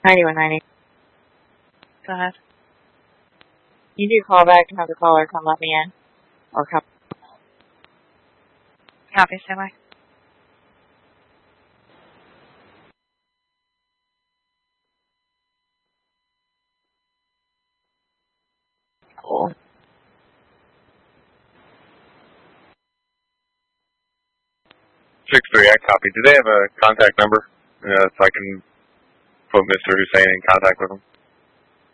9190. Go ahead. You do call back and have the caller come let me in. Or come. Copy, stand by. Cool. 6-3, I copy. Do they have a contact number so I can put Mr. Hussein in contact with him?